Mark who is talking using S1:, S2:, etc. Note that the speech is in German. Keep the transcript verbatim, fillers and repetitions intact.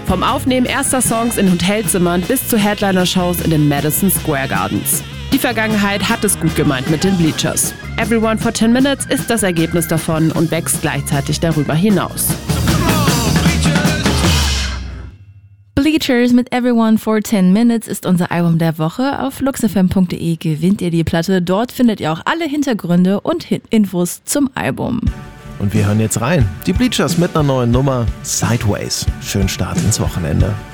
S1: Vom Aufnehmen erster Songs in Hotelzimmern bis zu Headliner-Shows in den Madison Square Gardens. Die Vergangenheit hat es gut gemeint mit den Bleachers. Everyone for ten minutes ist das Ergebnis davon und wächst gleichzeitig darüber hinaus.
S2: Bleachers mit Everyone for ten minutes ist unser Album der Woche. Auf luxfm punkt de gewinnt ihr die Platte. Dort findet ihr auch alle Hintergründe und Infos zum Album.
S3: Und wir hören jetzt rein. Die Bleachers mit einer neuen Nummer, Sideways. Schönen Start ins Wochenende.